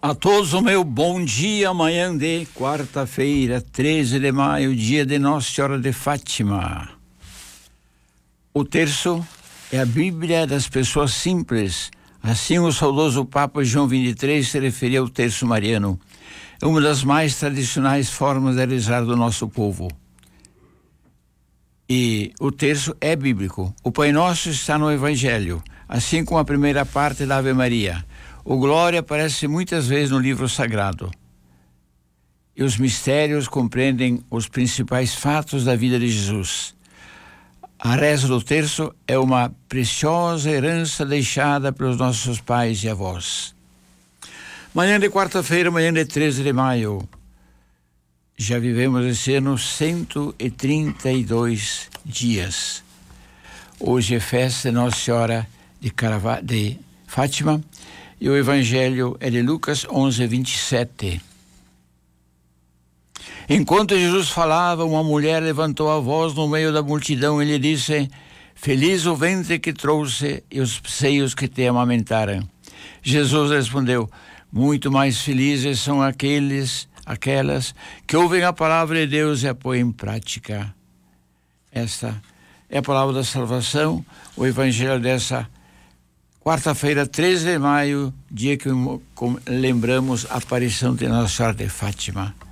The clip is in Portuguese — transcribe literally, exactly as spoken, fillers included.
A todos o meu bom dia, amanhã de quarta-feira, treze de maio, dia de Nossa Senhora de Fátima. O terço é a Bíblia das pessoas simples. Assim o saudoso Papa João vinte e três se referia ao terço mariano. É uma das mais tradicionais formas de rezar do nosso povo. E o terço é bíblico. O Pai Nosso está no Evangelho, assim como a primeira parte da Ave Maria. O Glória aparece muitas vezes no livro sagrado. E os mistérios compreendem os principais fatos da vida de Jesus. A reza do terço é uma preciosa herança deixada pelos nossos pais e avós. Manhã de quarta-feira, manhã de treze de maio. Já vivemos esse ano cento e trinta e dois dias. Hoje é festa de Nossa Senhora de, Carava- de Fátima. E o Evangelho é de Lucas onze, vinte e sete. Enquanto Jesus falava, uma mulher levantou a voz no meio da multidão e lhe disse: Feliz o ventre que trouxe e os seios que te amamentaram. Jesus respondeu: Muito mais felizes são aqueles, aquelas que ouvem a palavra de Deus e a põem em prática. Esta é a palavra da salvação, o Evangelho dessa quarta-feira, treze de maio, dia que lembramos a aparição de Nossa Senhora de Fátima.